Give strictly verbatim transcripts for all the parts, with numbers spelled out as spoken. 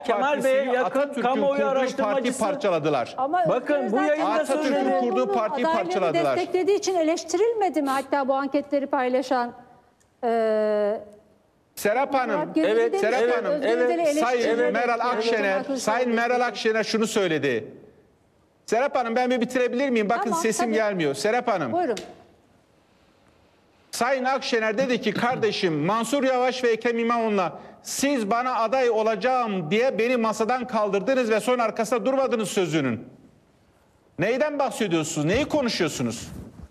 Kemal Bey'e yakın kamuoyu araştırmacısı parti parçaladılar. Ama bakın bu yayında Atatürk'ün söyledi. kurduğu partiyi parçaladılar. Desteklediği için eleştirilmedi mi hatta bu anketleri paylaşan e, Serap Hanım, Evet, Serap evet, Hanım, evet, Sayın evet, Meral evet, Akşener, evet. Sayın Meral Akşener şunu söyledi. Serap Hanım ben bir bitirebilir miyim? Bakın Tamam, sesim tabii. gelmiyor. Serap Hanım. Buyurun. Sayın Akşener dedi ki kardeşim Mansur Yavaş ve Ekrem İmamoğlu'na siz bana aday olacağım diye beni masadan kaldırdınız ve son arkasında durmadınız sözünün. Neyden bahsediyorsunuz? Neyi konuşuyorsunuz?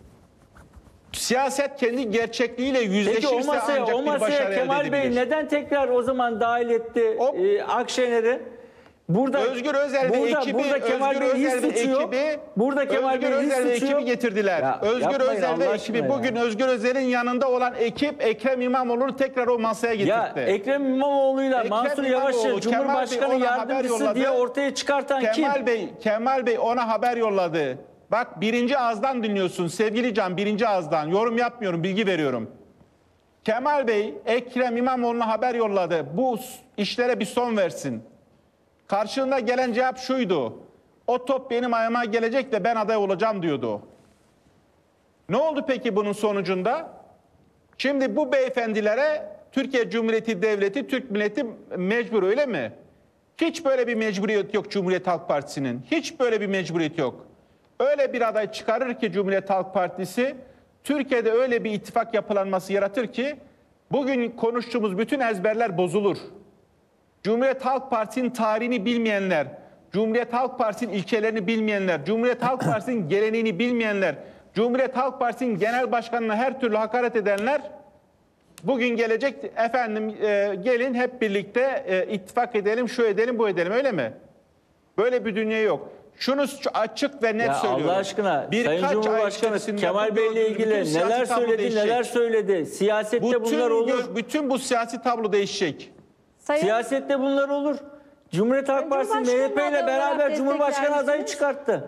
Siyaset kendi gerçekliğiyle Peki yüzleşirse o masaya, ancak o bir masaya başarı elde Kemal Bey edebilir. neden tekrar o zaman dahil etti O- e, Akşener'i? Burada Özgür Özel ve burada, ekibi, burada Kemal Özgür Bey Özel ve hiç suçuyor. ekibi, Burada Kemal Özgür Bey hiç Özel ve suçuyor. ekibi getirdiler. Ya, Özgür yapmayın Özel ve Allah ekibi aşkına bugün ya. Özgür Özel'in yanında olan ekip Ekrem İmamoğlu'nu tekrar o masaya Ya getirdi. Ekrem İmamoğlu'yla Ekrem Mansur İmamoğlu, Yavaş'ı Kemal Cumhurbaşkanı Bey ona haber yardımcısı yolladı. diye ortaya çıkartan Kemal kim? Bey, Kemal Bey ona haber yolladı. Bak birinci ağızdan dinliyorsun sevgili Can, birinci ağızdan. Yorum yapmıyorum, bilgi veriyorum. Kemal Bey Ekrem İmamoğlu'na haber yolladı. Bu işlere bir son versin. Karşılığında gelen cevap şuydu. O top benim ayağıma gelecek de ben aday olacağım diyordu. Ne oldu peki bunun sonucunda? Şimdi bu beyefendilere Türkiye Cumhuriyeti Devleti, Türk milleti mecbur öyle mi? Hiç böyle bir mecburiyet yok Cumhuriyet Halk Partisi'nin. Hiç böyle bir mecburiyet yok. Öyle bir aday çıkarır ki Cumhuriyet Halk Partisi, Türkiye'de öyle bir ittifak yapılanması yaratır ki bugün konuştuğumuz bütün ezberler bozulur. Cumhuriyet Halk Partisi'nin tarihini bilmeyenler, Cumhuriyet Halk Partisi'nin ilkelerini bilmeyenler, Cumhuriyet Halk Partisi'nin geleneğini bilmeyenler, Cumhuriyet Halk Partisi'nin genel başkanına her türlü hakaret edenler bugün gelecek efendim e, gelin hep birlikte e, ittifak edelim, şu edelim, bu edelim öyle mi? Böyle bir dünya yok. Şunu açık ve net Ya söylüyorum. Allah aşkına Birkaç Sayın ay Cumhurbaşkanı içerisinde Kemal bu Bey'le gördüğünüz ilgili bütün siyasi neler tablo söyledi, değişecek. neler söyledi. Siyasette Bütün, bunlar olur. gö- bütün bu siyasi tablo değişecek. Sayın, Siyasette bunlar olur. Cumhuriyet Halk Partisi M Cumhurbaşkanı H P ile adayı olarak beraber Cumhurbaşkanı destekler adayı misiniz? çıkarttı.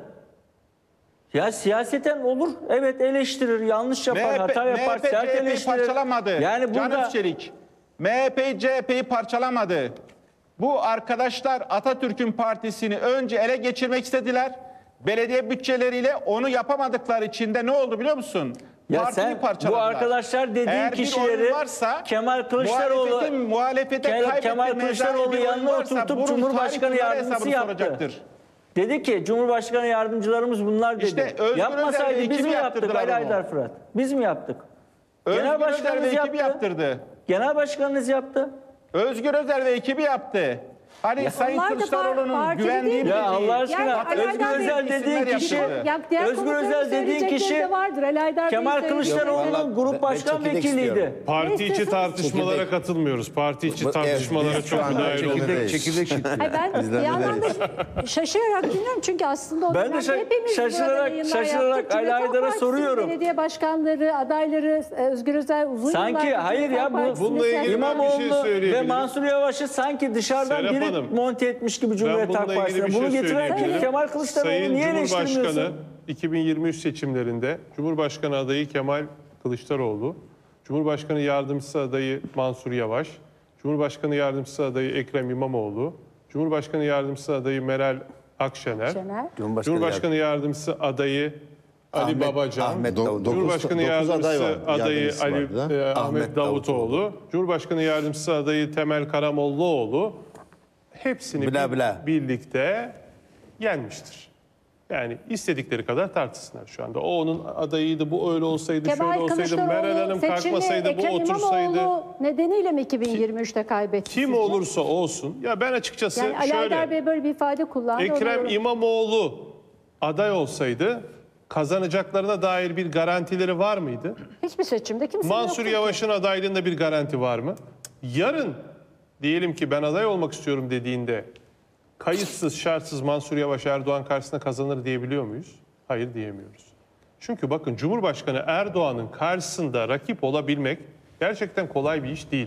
Ya siyaseten olur. Evet eleştirir, yanlış yapar, hata yapar, M H P sert C H P'yi eleştirir. parçalamadı. Yani Can burada Özçelik. M H P C H P'yi parçalamadı. Bu arkadaşlar Atatürk'ün partisini önce ele geçirmek istediler. Belediye bütçeleriyle onu yapamadıkları için de ne oldu biliyor musun? ya Partiyi sen bu parçaladılar. arkadaşlar dediğin Eğer bir kişileri oyun varsa, Kemal Kılıçdaroğlu muhalefetin muhalefete Kemal- kaybettirmeye Kemal dair Kılıçdaroğlu bir oyun yanına varsa oturtup bunun Cumhurbaşkanı tarih bunlara yardımcısı hesabını yaptı. soracaktır. Dedi ki Cumhurbaşkanı yardımcılarımız bunlar dedi. İşte Özgür Özel Yapmasaydı ve biz ekibi mi yaptık yaptırdılar Ali onu. Aydar Fırat? Biz mi yaptık? Özgür Genel Özel ve başkanınız ekibi yaptı. yaptırdı. Genel başkanınız yaptı. Özgür Özel ve ekibi yaptı. Hani Sayın onlar da Kılıçdaroğlu'nun partili güvendiği değil mi? Ya bildiği- Allah aşkına Yani Ali Özgür Aydar Bey Özel dediğin isimler kişi yaptırdı. Ya diğer Özgür konukların Özel dediğin söyleyecekleri kişi de vardır. Ali Aydar Bey Kemal söyleyecek. Kılıçdaroğlu'nun Vallahi grup ben başkan çekirdek vekiliydi. istiyorum. Parti içi istiyorsunuz? tartışmalara Çekirdek. katılmıyoruz. Parti içi Bu- tartışmalara evet, çok şu anda müdahil çekirdek, olmuyoruz. çekirdek çıktı. Hayır, ben bir yandan da şaşırarak dinliyorum çünkü aslında o Ben de dönemde şa- hepimiz burada şaşırarak- yayınlar şaşırarak yaptık. Ali Cumhuriyet Halk Aydar'a Partisi'nin soruyorum. Belediye başkanları, adayları, e, Özgür Özel uzun Sanki yıllardır hayır Cumhuriyet ya Halk bu Partisi'nde bununla ilgili siyaset- ben bir şey İmamoğlu ve söyleyebilirim. Mansur Yavaş'ı sanki dışarıdan Serap biri Hanım, monte etmiş gibi Cumhuriyet Ben Halk bununla ilgili Partisi'ne. bir Bunu şey getiren kim? söyleyebilirim. Kemal Kılıçdaroğlu Sayın niye Cumhurbaşkanı eleştirmiyorsun? iki bin yirmi üç seçimlerinde Cumhurbaşkanı adayı Kemal Kılıçdaroğlu, Cumhurbaşkanı yardımcısı adayı Mansur Yavaş, Cumhurbaşkanı yardımcısı adayı Ekrem İmamoğlu, Cumhurbaşkanı yardımcısı adayı Meral Akşener, Şener. Cumhurbaşkanı, Cumhurbaşkanı yardımcısı adayı Ali Ahmet- Babacan, Ahmet Davutoğlu. Cumhurbaşkanı Dokuz- dokuz yardımcısı aday vardı, adayı yardımcısı Ali vardı. e, Ahmet, Ahmet Davutoğlu, Davutoğlu. Cumhurbaşkanı yardımcısı adayı Temel Karamollaoğlu hepsini Bla bir- bla. birlikte yenmiştir. Yani istedikleri kadar tartışsınlar şu anda. O onun adayıydı, bu öyle olsaydı, Kemal şöyle olsaydı, Meral Kılıçdaroğlu Hanım seçimi kalkmasaydı, bu Ekrem otursaydı. İmamoğlu nedeniyle mi iki bin yirmi üçte kaybetti Kim sizce? olursa olsun. Ya ben açıkçası Yani Ali Aydar şöyle, Bey böyle bir ifade kullandı. Ekrem Onu- İmamoğlu aday olsaydı kazanacaklarına dair bir garantileri var mıydı? Hiçbir seçimde kimse Mansur Yavaş'ın adaylığında bir garanti var mı? Yarın diyelim ki ben aday olmak istiyorum dediğinde kayıtsız şartsız Mansur Yavaş Erdoğan karşısında kazanır diyebiliyor muyuz? Hayır diyemiyoruz. Çünkü bakın Cumhurbaşkanı Erdoğan'ın karşısında rakip olabilmek gerçekten kolay bir iş değil.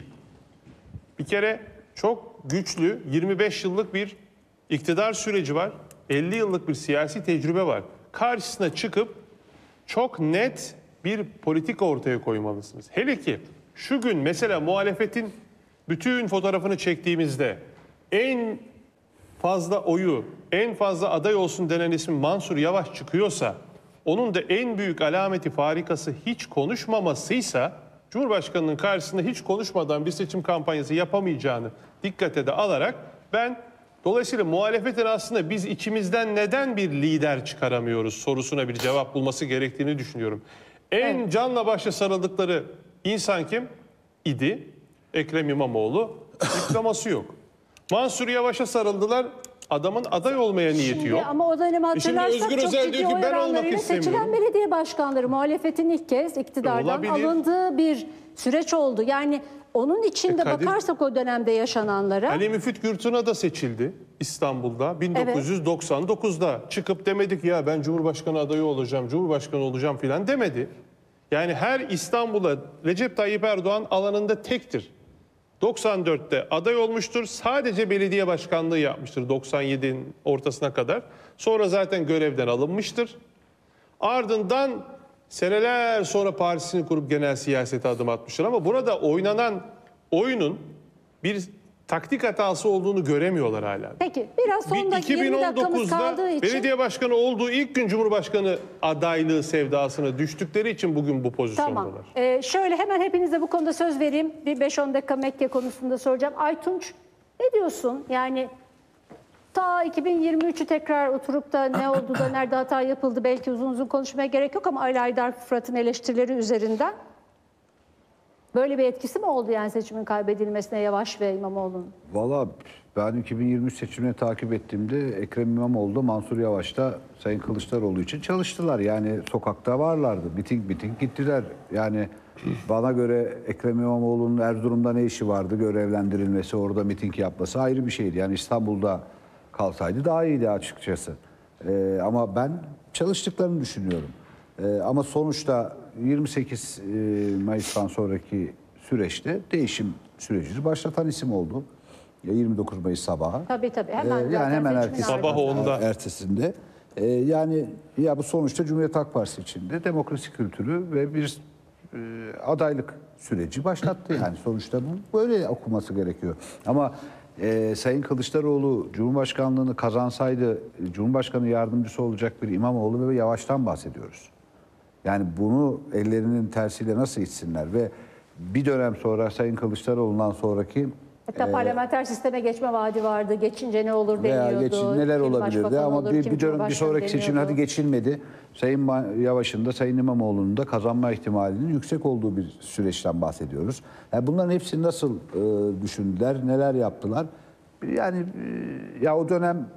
Bir kere çok güçlü yirmi beş yıllık bir iktidar süreci var. elli yıllık bir siyasi tecrübe var. Karşısına çıkıp çok net bir politika ortaya koymalısınız. Hele ki şu gün mesela muhalefetin bütün fotoğrafını çektiğimizde en fazla oyu, en fazla aday olsun denen ismi Mansur Yavaş çıkıyorsa, onun da en büyük alameti farikası hiç konuşmamasıysa, Cumhurbaşkanı'nın karşısında hiç konuşmadan bir seçim kampanyası yapamayacağını dikkate de alarak ben dolayısıyla muhalefetin aslında biz içimizden neden bir lider çıkaramıyoruz sorusuna bir cevap bulması gerektiğini düşünüyorum. En evet. canla başla sarıldıkları insan kim? İdi. Ekrem İmamoğlu. Diploması yok. Mansur Yavaş'a sarıldılar. Adamın aday olmaya niyeti Şimdi, yok. ama o dönemi hatırlarsak Özgür çok Özel ciddi diyor ki, oy ben olmak oranlarıyla istemiyorum. seçilen belediye başkanları muhalefetin ilk kez iktidardan Olabilir. alındığı bir süreç oldu. Yani onun içinde E Kadir, bakarsak o dönemde yaşananlara. Ali Müfit Gürtün'a da seçildi İstanbul'da bin dokuz yüz doksan dokuzda. Çıkıp demedik ya ben Cumhurbaşkanı adayı olacağım, Cumhurbaşkanı olacağım filan demedi. Yani her İstanbul'a Recep Tayyip Erdoğan alanında tektir. doksan dörtte aday olmuştur. Sadece belediye başkanlığı yapmıştır doksan yedinin ortasına kadar. Sonra zaten görevden alınmıştır. Ardından seneler sonra partisini kurup genel siyasete adım atmıştır. Ama burada oynanan oyunun bir taktik hatası olduğunu göremiyorlar hala. Peki biraz son dakika yirmi dakikamız kaldığı için. belediye başkanı olduğu ilk gün Cumhurbaşkanı adaylığı sevdasına düştükleri için bugün bu pozisyondalar. Tamam. Ee, şöyle hemen hepinize bu konuda söz vereyim. Bir beş on dakika Mekke konusunda soracağım. Aytunç ne diyorsun? Yani ta iki bin yirmi üçü tekrar oturup da ne oldu da nerede hata yapıldı belki uzun uzun konuşmaya gerek yok ama Ali Aydar Fırat'ın eleştirileri üzerinden böyle bir etkisi mi oldu yani seçimin kaybedilmesine Yavaş ve İmamoğlu'nun? Valla ben iki bin yirmi üç seçimini takip ettiğimde Ekrem İmamoğlu, Mansur Yavaş da Sayın Kılıçdaroğlu için çalıştılar. Yani sokakta varlardı. Miting miting gittiler. Yani bana göre Ekrem İmamoğlu'nun Erzurum'da ne işi vardı? Görevlendirilmesi, orada miting yapması ayrı bir şeydi. Yani İstanbul'da kalsaydı daha iyiydi açıkçası. Ee, ama ben çalıştıklarını düşünüyorum. Ee, ama sonuçta yirmi sekiz Mayıs'tan sonraki süreçte değişim sürecini başlatan isim oldu. yirmi dokuz Mayıs sabahı. Tabii tabii. Hemen Ee, yani hemen ertesi Sabah onda. ertesinde. Ee, yani ya bu sonuçta Cumhuriyet Halk Partisi içinde demokrasi kültürü ve bir e, adaylık süreci başlattı. Yani sonuçta bu böyle okuması gerekiyor. Ama e, Sayın Kılıçdaroğlu Cumhurbaşkanlığını kazansaydı Cumhurbaşkanı yardımcısı olacak bir İmamoğlu ve Yavaş'tan bahsediyoruz. Yani bunu ellerinin tersiyle nasıl içsinler ve bir dönem sonra Sayın Kılıçdaroğlu'ndan sonraki hatta e, parlamenter sisteme geçme vaadi vardı. Geçince ne olur veya deniyordu. geçin, neler kim olabilirdi ama olur, bir, kim bir dönem bir sonraki seçim hadi geçilmedi. Sayın Yavaş'ın da Sayın İmamoğlu'nun da kazanma ihtimalinin yüksek olduğu bir süreçten bahsediyoruz. Yani bunların hepsini nasıl e, düşündüler, neler yaptılar? Yani e, ya o dönem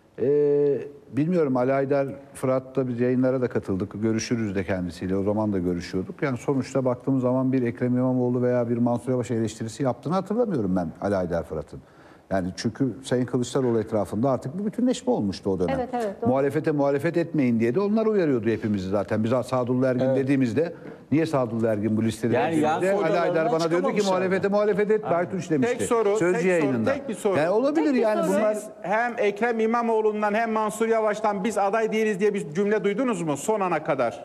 e, bilmiyorum Ali Aydar Fırat'ta biz yayınlara da katıldık. Görüşürüz de kendisiyle. O zaman da görüşüyorduk. Yani sonuçta baktığımız zaman bir Ekrem İmamoğlu veya bir Mansur Yavaş eleştirisi yaptığını hatırlamıyorum ben Ali Aydar Fırat'ın. Yani çünkü Sayın Kılıçdaroğlu etrafında artık bir bütünleşme olmuştu o dönem. Evet, evet, doğru. Muhalefete muhalefet etmeyin diye de onlar uyarıyordu hepimizi zaten. Biz Sadullah Ergin evet. dediğimizde niye Sadullah Ergin bu listede yani dediğimizde Ali Aydar bana diyordu ki muhalefete muhalefet et. Aytunç demişti. Tek soru, Sözcü tek yayınında. soru, tek bir soru. Yani olabilir Tek bir yani soru. bunlar. Siz hem Ekrem İmamoğlu'ndan hem Mansur Yavaş'tan biz aday değiliz diye bir cümle duydunuz mu son ana kadar?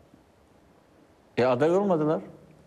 E aday olmadılar.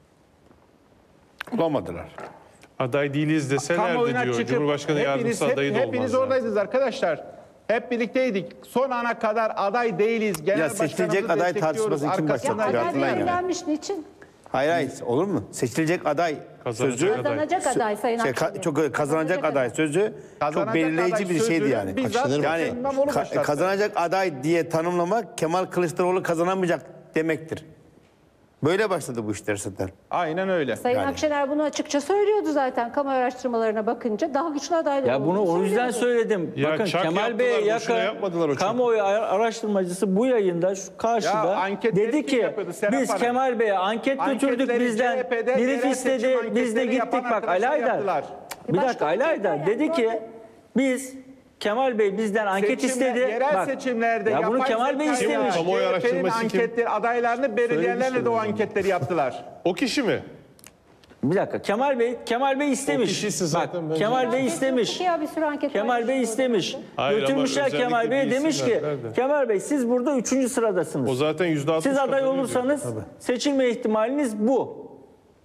Bulamadılar. Aday değiliz deselerdi Kamuoyuna diyor. çıkıp Cumhurbaşkanı yardımcısı hep, adayı da hepiniz olmaz. oradaydınız arkadaşlar. Hep birlikteydik. Son ana kadar aday değiliz. Genel Ya seçilecek başkanımızı aday destekliyoruz. tartışmasını kim Arkasında- başlattı? Aday Hatırlayın yani. belirlenmiş niçin? Hayır hayır olur mu? Seçilecek aday Kazanacak sözü aday. Kazanacak aday Sayın şey, Akşener. ka- çok kazanacak aday sözü Kazanacak çok belirleyici aday bir sözü şeydi yani. bizzat Yani Ekrem İmamoğlu ka- başlattı. kazanacak aday diye tanımlamak Kemal Kılıçdaroğlu kazanamayacak demektir. Böyle başladı bu işler zaten. Aynen öyle. Sayın Yani. Akşener bunu açıkça söylüyordu zaten kamu araştırmalarına bakınca daha güçlü adaylar Ya bunu olduğunu o yüzden söylüyordu. söyledim. Ya Bakın çak Kemal Bey'e yaptılar, boşuna yakın yapmadılar o çakı. kamuoyu araştırmacısı bu yayında şu Ya karşıda anketleri dedi kim ki yapıyordu? Serap biz Hanım. Kemal Bey'e anket Anketleri götürdük bizden C H P'de brief yerel istedi seçim biz de anketleri gittik yapan bak Ali arkadaşlar Aydar. yaptılar. Bir Başka dakika Ali anketler Aydar yani, dedi ki doğru. biz Kemal Bey bizden anket Seçimler- istedi. Yerel Bak, seçimlerde ya bunu yapay Kemal Bey zekayla istemiş. Kamuoyu C H P'nin araştırması kim? anketleri adaylarını belirleyenlerle de o anketleri yaptılar. O kişi mi? Bir dakika Kemal Bey Kemal Bey istemiş. kişisi zaten Bak bence. Kemal Bey istemiş. Ya bir sürü anket Kemal Bey paylaşıldı istemiş. Hayır, Götürmüşler ama Kemal özellikle Bey bir demiş isim ki verdiler de. Kemal Bey siz burada üçüncü sıradasınız. O zaten yüzde altmış Siz aday kazanıyor olursanız seçilme ihtimaliniz bu.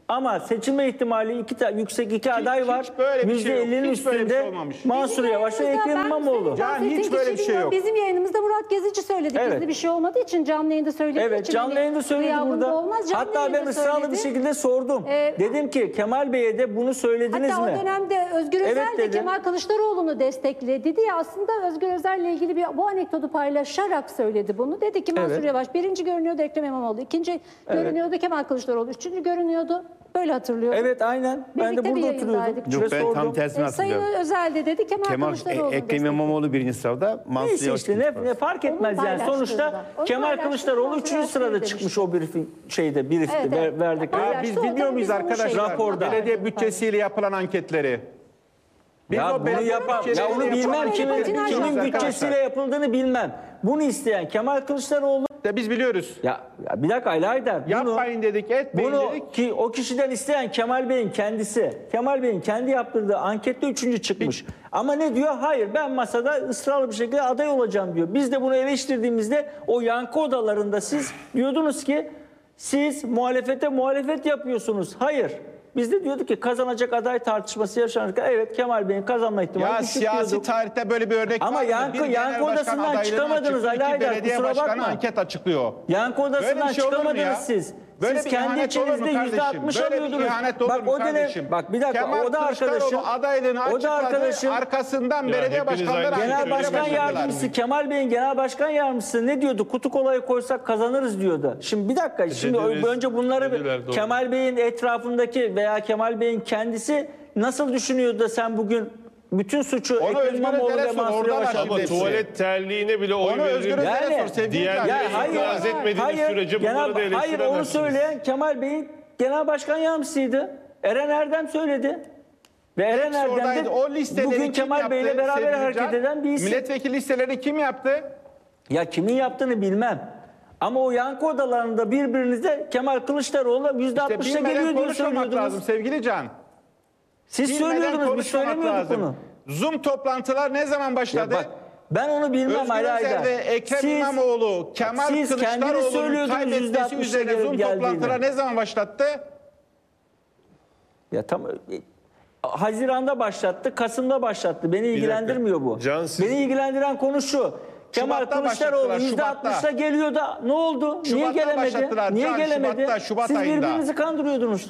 Ama seçilme ihtimali iki ta- yüksek iki aday var. hiç böyle bir şey yok. yüzde ellinin Hiç böyle bir şey üstünde olmamış. Mansur Yavaş ve Yayınımızda Ekrem ben İmamoğlu. senin Yani bahsettiğin hiç böyle bir kişi şey bilmiyorum. yok. Bizim yayınımızda Murat Gezici söyledi. Evet. Gizli bir şey olmadığı için canlı yayında söylediği Evet, için. canlı hani yayında söyledi gıyabında burada. Olmaz. Canlı Hatta ben yayında ısrarlı söyledi. bir şekilde sordum. Ee, Dedim ki Kemal Bey'e de bunu söylediniz Hatta mi? o dönemde Özgür Evet Özel de dedi. Kemal Kılıçdaroğlu'nu destekledi diye aslında Özgür Özel'le ilgili bir bu anekdotu paylaşarak söyledi bunu. Dedi ki Mansur Evet. Yavaş birinci görünüyordu Ekrem İmamoğlu, ikinci görünüyordu Kemal Kılıçdaroğlu, üçüncü görünüyordu. Böyle hatırlıyorum. Evet aynen. Ben de Birlikte bir burada yayındaydık. oturuyordum. Yok, Ve ben sordum. tam tersini E, Sayın hatırlıyorum. Özel de dedi Kemal, Kemal Kılıçdaroğlu'nu Ekrem destekledi. İmamoğlu birinci sırada, Mansur Neyse Yavaş işte ikinci ne, sırada. ne fark etmez Onu yani. paylaştığında. Sonuçta Onu Kemal paylaştığında Kılıçdaroğlu Mansur üçüncü Yavaş sırada demişti. çıkmış o briefing şeyde briefte Evet, ver- evet. verdikleri. Ya Paylaştı, biz o biliyor zaman muyuz biz onu arkadaşlar? şey- Raporda. Belediye bütçesiyle yapılan anketleri. Biz Ya o bunu belediye yapan, ya bütçesiyle onu yapılan bilmem Çok kimin, patinaj kimin yaptı. bütçesiyle yapıldığını bilmem. Bunu isteyen Kemal Kılıçdaroğlu. De biz biliyoruz. Ya, ya bir dakika Ali Aydar. Bunu, Yapmayın dedik, etmeyin bunu dedik. ki o kişiden isteyen Kemal Bey'in kendisi. Kemal Bey'in kendi yaptırdığı ankette üçüncü çıkmış. Ama ne diyor? Hayır ben masada ısrarlı bir şekilde aday olacağım diyor. Biz de bunu eleştirdiğimizde o yankı odalarında siz diyordunuz ki siz muhalefete muhalefet yapıyorsunuz. Hayır. Biz de diyorduk ki kazanacak aday tartışması yaşanırken evet Kemal Bey'in kazanma ihtimali Ya düşük siyasi diyorduk. tarihte böyle bir örnek Ama var mı? yankı- Bir genel yankı başkan odasından adaylığını çıkamadınız açıklıyor, Ali iki Aydar, belediye kusura başkanı bakma. anket açıklıyor. Yankı Böyle odasından bir şey olur mu çıkamadınız ya? siz. Böyle siz bir kendi ihanet olur mu içinizde yüzde kardeşim? altmış Böyle bir alıyordunuz. ihanet olur Bak mu o dönem, kardeşim? bak bir dakika Kemal o da arkadaşım. Kılıçdaroğlu adaylığını O da açıkladı. arkadaşım. Arkasından Ya belediye hepiniz başkanları aynı Genel anketleri Başkan başladılar. Yardımcısı Kemal Bey'in Genel Başkan Yardımcısı ne diyordu? Kutu kolayı koysak kazanırız diyordu. Şimdi bir dakika. Şimdi dediniz, önce bunları dediler, doğru. Kemal Bey'in etrafındaki veya Kemal Bey'in kendisi nasıl düşünüyordu da sen bugün bütün suçu Onu Ekrem Özgür İmamoğlu Özel'e ve sor, Mansur oradan Yavaş'a aşağı Ama hepsi. tuvalet terliğine bile oy Onu Özgür verir. Özel'e Yani- sor sevgili Diğerleri Can. Ya hayır, itiraz etmediğiniz hayır, sürece bunları genel, da hayır onu eleştiremezsiniz. söyleyen Kemal Bey'in Genel Başkan Yardımcısıydı. Eren Erdem söyledi. Ve Eren Hepsi Erdem oradaydı. de O listeleri bugün kim Kemal yaptı Bey'le beraber sevgili hareket Can? eden bir isim. Milletvekili listeleri kim yaptı? Ya kimin yaptığını bilmem. Ama o yankı odalarında birbirinize Kemal Kılıçdaroğlu yüzde İşte altmışa bilmeden geliyor diye konuşmamak lazım söylüyordunuz. sevgili Can. Siz Bilmeden söylüyordunuz biz konuşmamak söylemiyorduk lazım. bunu. Zoom toplantılar ne zaman Ya başladı? bak ben onu bilmem Özgür Ali Özel Aydar. ve Ekrem Siz- İmamoğlu, Kemal siz kendiniz Kılıçdaroğlu'nun söylüyordunuz yüzde kaybetmesi altmışa üzerine Zoom geldiğini. toplantılar ne zaman başlattı? Ya tam e, Haziran'da başlattı, Kasım'da başlattı. Beni ilgilendirmiyor bu. Can, siz- Beni ilgilendiren konu şu. Kemal Şubat'ta Kılıçdaroğlu başlattılar, yüzde altmışa Şubat'ta. geliyor da ne oldu? Niye Şubat'ta gelemedi? başlattılar, Niye Can, gelemedi? Şubat'ta, Şubat Siz ayında. birbirinizi kandırıyordunuz.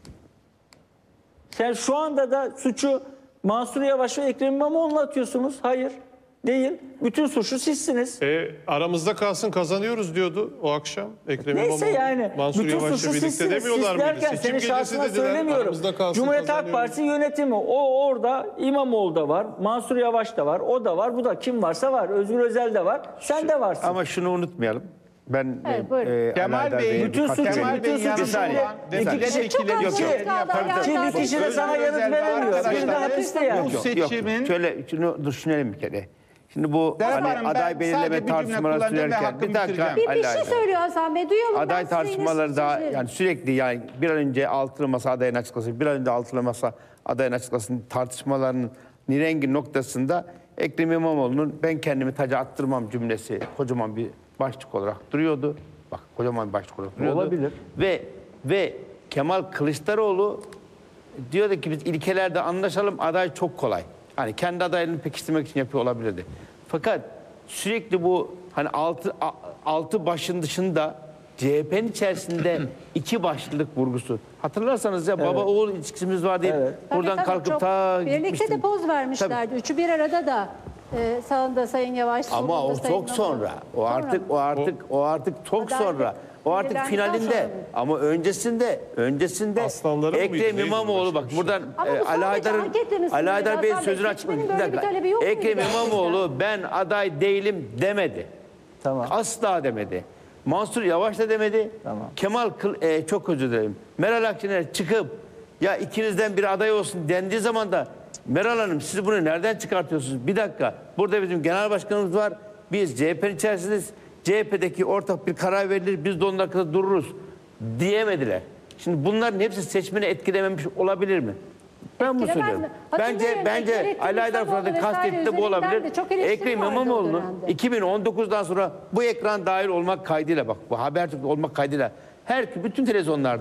Sen şu anda da suçu Mansur Yavaş ve Ekrem İmamoğlu'na atıyorsunuz. Hayır, değil. Bütün suçu sizsiniz. E, aramızda kalsın kazanıyoruz diyordu o akşam. Ekrem Neyse İmamoğlu, yani Mansur bütün Yavaş'la suçu birlikte sizsiniz. demiyorlar Siz mıydı? derken Seçim senin gecesi şahsına dediler. söylemiyorum. Aramızda kalsın Cumhuriyet Halk kazanıyoruz. Partisi yönetimi o orada İmamoğlu da var, Mansur Yavaş da var, o da var, bu da kim varsa var. Özgür Özel de var, sen de varsın. Ama şunu unutmayalım. Ben Evet, e, buyurun. e, Kemal Ali Aydar Bey'in Bey'in bütün bir suçu, katkı- Kemal bütün Bey'in suçu yanında saniye. olan ve İki kişi- milletvekili Çok az Yok, yok. dakika daha Pardon. ya- Ki bir kişi de sana yanıt Özel veremiyor. arkadaşlar, Bir de hapiste yani. bu Yok, seçimin yok. Şöyle şunu düşünelim bir kere. Şimdi bu Serap hani Hanım, ben aday sadece bir belirleme cümle tartışmaları kullanacağım ve sürerken hakkımı bir dakika bitireceğim. Bir, bir Ali şey Aydar. söylüyor Hasan Bey. Duyalım. ben Aday size yine tartışmaları da sözlerim. yani sürekli yani bir an önce altılı masa adayını açıklasın, bir an önce altılı masa adayını açıklasın tartışmalarının nirengi noktasında Ekrem İmamoğlu'nun ben kendimi taca attırmam cümlesi kocaman bir başlık olarak duruyordu. Bak kocaman bir başlık olarak duruyordu. Olabilir. Ve ve Kemal Kılıçdaroğlu diyordu ki biz ilkelerde anlaşalım aday çok kolay. Hani kendi adaylığını pekiştirmek için yapıyor olabilirdi. Fakat sürekli bu hani altı a- altı başın dışında C H P'nin içerisinde iki başlılık vurgusu. Hatırlarsanız ya baba oğul ilişkimiz var diye Evet. Tabii, buradan tabii, kalkıp çok- ta Birlikte de gitmiştim. poz vermişlerdi. Üçü bir arada da e, sağında Sayın Yavaş, Ama solunda o Sayın çok İmamoğlu. sonra. O Sonra artık mı? o artık o artık çok Adalet sonra. O artık belirlendikten sonra finalinde. mı? Ama öncesinde öncesinde Aslanları mı Ekrem mıydı? İmamoğlu bak Başka bir buradan Ama bu e, Ali sadece Aydar'ın anketle mi Ali sınırlı? Aydar Bey'in Hasan Bey, sözünü açmayın. seçmenin Bir böyle bir dakika. talebi yok muydu Ekrem gerçekten? İmamoğlu ben aday değilim demedi. Tamam. Asla demedi. Mansur Yavaş da demedi. Tamam. Kemal Kıl, e, çok özür dilerim. Meral Akşener çıkıp ya ikinizden bir aday olsun dendiği zaman da Meral Hanım siz bunu nereden çıkartıyorsunuz? Bir dakika. Burada bizim genel başkanımız var. Biz C H P'nin içerisindeyiz. C H P'deki ortak bir karar verilir. Biz de onun arkasında dururuz diyemediler. Şimdi bunların hepsi seçmeni etkilememiş olabilir mi? Ben bunu Etkilemez söylüyorum. mi? Bence Hatırlayın, bence Ekrem Ali Aydar İmamoğlu Fırat'ın vesaire kastettiği de bu üzerinden olabilir. de çok eleştiri Ekrem vardı o İmamoğlu'nun dönemde. iki bin on dokuzdan sonra bu ekran dahil olmak kaydıyla bak bu Habertürk olmak kaydıyla her bütün televizyonlarda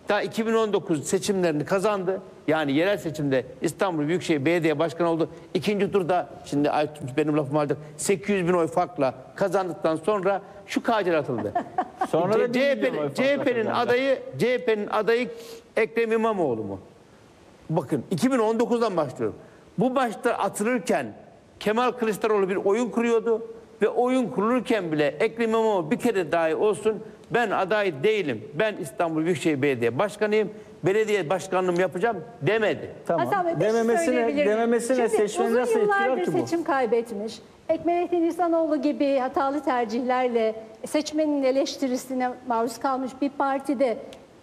Daha iki bin on dokuz seçimlerini kazandı. Yani yerel seçimde İstanbul Büyükşehir Belediye Başkanı oldu. İkinci turda, şimdi Aytunç benim lafımı alacak, sekiz yüz bin oy farkla kazandıktan sonra şu kacer atıldı. Sonra da bir milyon oy farkla C H P'nin kazandı. adayı C H P'nin adayı Ekrem İmamoğlu mu? Bakın iki bin on dokuzdan başlıyorum. Bu başta atılırken Kemal Kılıçdaroğlu bir oyun kuruyordu ve oyun kurulurken bile Ekrem İmamoğlu bir kere dahi olsun ben aday değilim, ben İstanbul Büyükşehir Belediye Başkanıyım, belediye başkanlığımı yapacağım demedi. Tamam. Hasan Bey, bir şey söyleyebilir Dememesine, miyim? dememesine Şimdi seçmeni uzun nasıl etkiler yıllardır ki bu? seçim kaybetmiş. Ekmelettin İhsanoğlu gibi hatalı tercihlerle seçmenin eleştirisine maruz kalmış bir partide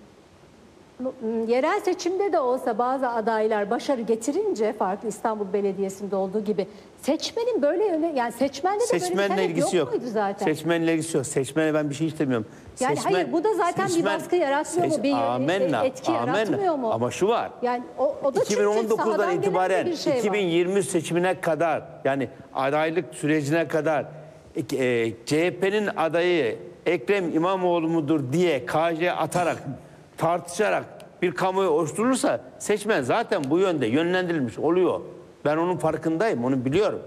yerel seçimde de olsa bazı adaylar başarı getirince, farklı İstanbul Belediyesi'nde olduğu gibi, seçmenin böyle yöne, yani seçmende de böyle bir Seçmenle talep ilgisi yok. yok muydu zaten? Seçmenle ilgisi yok. Seçmene ben bir şey istemiyorum. Yani Seçmen- hayır, bu da zaten bir baskı yaratmıyor mu? Bir Amenna, etki amenna. yaratmıyor mu? Ama şu var. Yani o, o da iki bin on çünkü dokuzdan sahadan gelen itibaren bir şey var. iki bin yirmi seçimine kadar, yani adaylık sürecine kadar e, C H P'nin adayı Ekrem İmamoğlu mudur diye K J atarak, tartışarak bir kamuoyu oluşturulursa seçmen zaten bu yönde yönlendirilmiş oluyor. Ben onun farkındayım, onu biliyorum.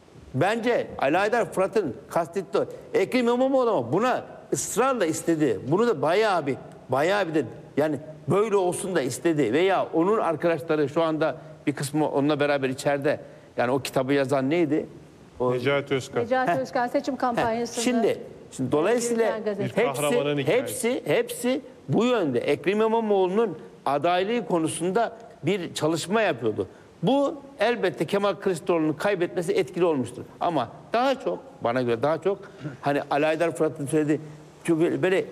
Bence Ali Haydar Fırat'ın kastettiği Ekrem İmamoğlu ama buna ısrarla istedi. Bunu da bayağı bir, bayağı bir de yani böyle olsun da istedi. Veya onun arkadaşları şu anda bir kısmı onunla beraber içeride. Yani o kitabı yazan neydi? O, Necati Özkan. Necati Özkan seçim kampanyasında. Şimdi, şimdi dolayısıyla Yürüten gazete. Bir kahramanın hepsi, hikayesi. hepsi, hepsi bu yönde. Ekrem İmamoğlu'nun adaylığı konusunda bir çalışma yapıyordu. Bu elbette Kemal Kılıçdaroğlu'nun kaybetmesi etkili olmuştur. Ama daha çok, bana göre daha çok, hani Ali Haydar Fırat'ın söylediği, çünkü böyle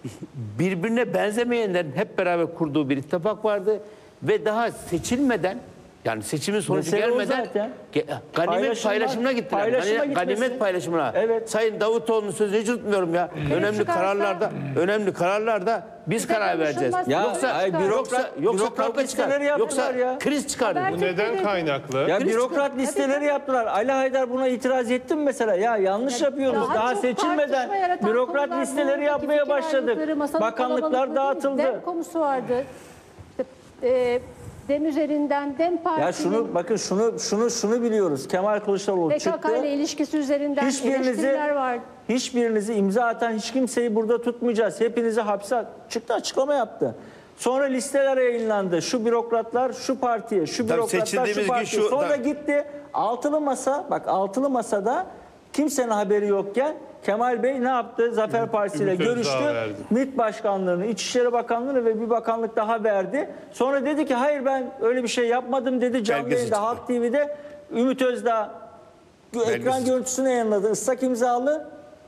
birbirine benzemeyenlerin hep beraber kurduğu bir ittifak vardı. Ve daha seçilmeden, yani seçimin sonucu Mesele o gelmeden zaten. ge- ganimet Paylaşımlar- paylaşımına gittiler. paylaşıma Gani- gitmesi. ganimet paylaşımına. Evet. Sayın Davutoğlu'nun sözünü hiç unutmuyorum ya. önemli çıkarsa- kararlarda, önemli kararlarda biz de karar vereceğiz. konuşulmaz. Ya, yoksa ay, bürokrat- yoksa yoksa bürokrat kavga çıkar. listeleri Yoksa yaptılar ya. kriz çıkar. Haber- Bu neden kaynaklı? Ya Kriz bürokrat listeleri yaptılar. Ali Haydar buna itiraz etti mi mesela? Ya yanlış yapıyoruz. daha Daha çok seçilmeden tartışma yaratan bürokrat konular, listeleri buradaki yapmaya fikir başladık. ayrılıkları, masanın Bakanlıklar kalabalıklığı değil, dağıtıldı. Dem konusu vardı. İşte, e, Dem üzerinden, Dem Parti'nin Ya şunu bakın şunu şunu şunu biliyoruz. Kemal Kılıçdaroğlu P K çıktı. K ile ilişkisi üzerinden Hiçbirinizi eleştiriler vardı. hiçbirinizi imza atan hiç kimseyi burada tutmayacağız. Hepinizi hapse at- çıktı, açıklama yaptı. Sonra listeler yayınlandı. Şu bürokratlar şu partiye, şu Tabii bürokratlar seçildiğimiz şu gün partiye. şu- Sonra tabii. gitti altılı masa, bak altılı masada kimsenin haberi yokken Kemal Bey ne yaptı? Zafer Partisi ile Ümit Özdağ görüştü. verdi. MİT Başkanlığı'nı, İçişleri Bakanlığı'nı ve bir bakanlık daha verdi. Sonra dedi ki hayır ben öyle bir şey yapmadım dedi. Canlı Belgesi yayında çıktı. Halk T V'de Ümit Özdağ ekran çıktı. görüntüsünü yayınladı. Islak imzalı.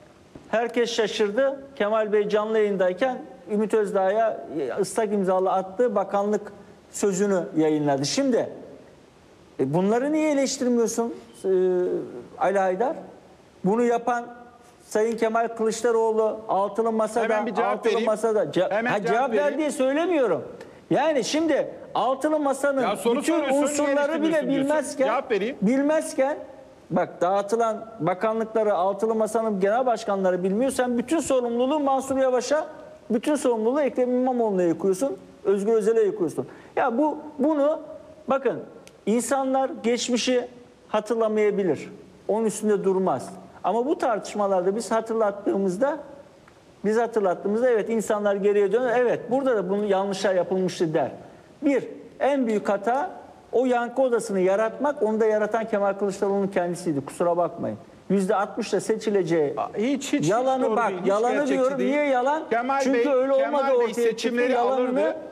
Herkes şaşırdı. Kemal Bey canlı yayındayken Ümit Özdağ'a ıslak imzalı attığı bakanlık sözünü yayınladı. Şimdi e, bunları niye eleştirmiyorsun e, Ali Haydar? Bunu yapan Sayın Kemal Kılıçdaroğlu altılı masada, Hemen bir cevap altılı vereyim. masada Ce- Hemen ha, cevap cevap ver vereyim. diye söylemiyorum. Yani şimdi altılı masanın Ya soru bütün soruyorsun, niye unsurları bile eleştiriyorsun diyorsun. bilmezken Cevap vereyim. bilmezken bak dağıtılan bakanlıkları altılı masanın genel başkanları bilmiyorsan bütün sorumluluğu Mansur Yavaş'a, bütün sorumluluğu Ekrem İmamoğlu'na yıkıyorsun. Özgür Özel'e yıkıyorsun. Ya bu bunu bakın insanlar geçmişi hatırlamayabilir. Onun üstünde durmaz. Ama bu tartışmalarda biz hatırlattığımızda biz hatırlattığımızda evet insanlar geriye döner. Evet burada da bunun yanlışlar yapılmıştı der. Bir, en büyük hata o yankı odasını yaratmak. Onu da yaratan Kemal Kılıçdaroğlu'nun kendisiydi. Kusura bakmayın. yüzde altmışla seçileceği Hiç hiç yalanı hiç doğru bak değil, hiç yalanı gerçekçi diyorum. değil. Niye yalan? Kemal Çünkü Bey, öyle Kemal olmadı Bey ortaya çıktı. seçimleri Yalanını alırdı.